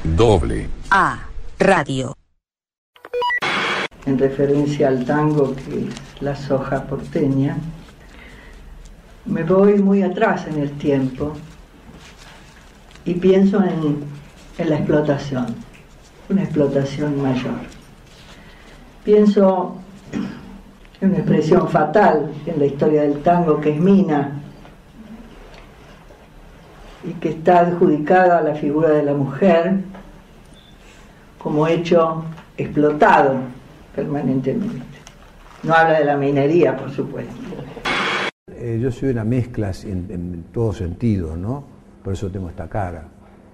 A Radio. En referencia al tango, que es la soja porteña, me voy muy atrás en el tiempo y pienso en la explotación, una explotación mayor. Pienso en una expresión fatal en la historia del tango, que es mina, y que está adjudicada a la figura de la mujer como hecho explotado permanentemente. No habla de la minería, por supuesto. Yo soy una mezcla en todo sentido, ¿no? Por eso tengo esta cara.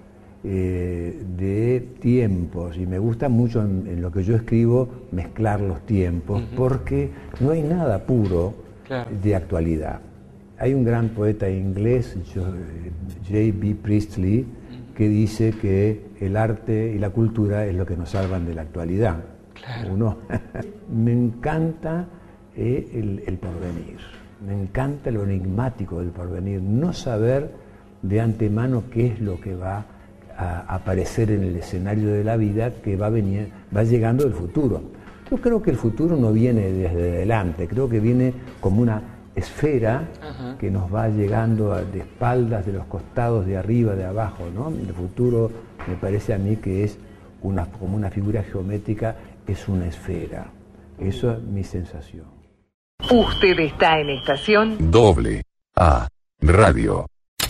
De tiempos, y me gusta mucho en lo que yo escribo mezclar los tiempos, porque no hay nada puro de actualidad. Hay un gran poeta inglés, J.B. Priestley, que dice que el arte y la cultura es lo que nos salvan de la actualidad. Claro. Me encanta el porvenir, me encanta lo enigmático del porvenir, no saber de antemano qué es lo que va a aparecer en el escenario de la vida, que va llegando del futuro. Yo creo que el futuro no viene desde adelante, creo que viene como una esfera que nos va llegando de espaldas, de los costados, de arriba, de abajo, ¿no? El futuro me parece a mí que es como una figura geométrica, es una esfera. Eso es mi sensación. Usted está en estación A Radio.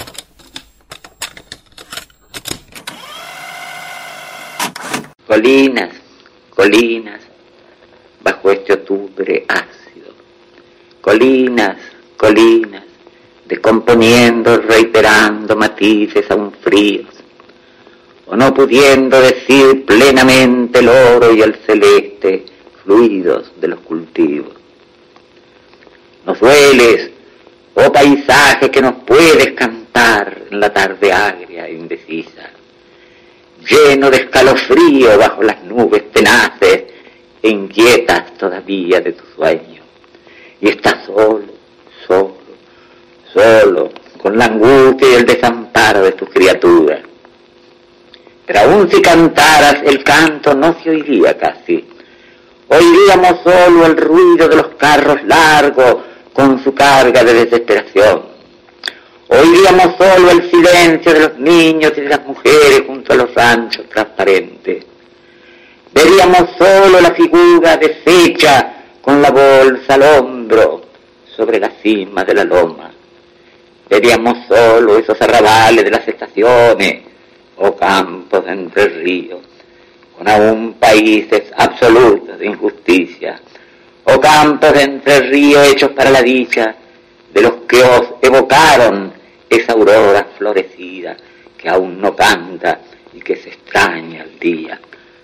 Colinas, colinas, bajo este octubre ácido. Colinas, colinas, descomponiendo, reiterando matices aún fríos, o no pudiendo decir plenamente el oro y el celeste, fluidos de los cultivos. Nos dueles, oh paisaje que nos puedes cantar en la tarde agria e indecisa, lleno de escalofrío bajo las nubes tenaces e inquietas todavía de tu sueño, y estás solo, solo, solo, con la angustia y el desamparo de tus criaturas. Pero aún si cantaras, el canto no se oiría casi. Oiríamos solo el ruido de los carros largos con su carga de desesperación. Oiríamos solo el silencio de los niños y de las mujeres junto a los ranchos transparentes. Veríamos solo la figura deshecha con la bolsa al hombro sobre la cima de la loma. Veríamos solo esos arrabales de las estaciones o campos de Entre Ríos, con aún países absolutos de injusticia, o campos de Entre Ríos hechos para la dicha de los que os evocaron esa aurora florecida que aún no canta y que se extraña al día.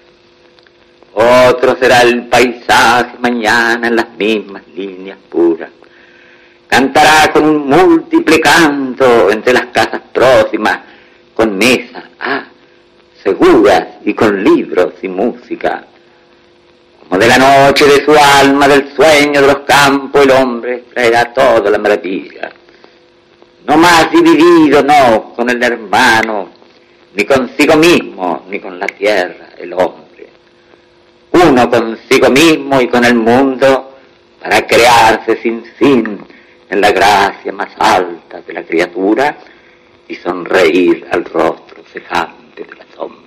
Otro será el paisaje mañana en las mismas líneas puras. Cantará con un múltiple canto entre las casas próximas, con mesas, seguras y con libros y música. Como de la noche de su alma, del sueño de los campos, el hombre traerá toda la maravilla. No más dividido, no, con el hermano, ni consigo mismo, ni con la tierra, el hombre. Uno consigo mismo y con el mundo, para crearse sin fin en la gracia más alta de la criatura y sonreír al rostro cejante de la sombra.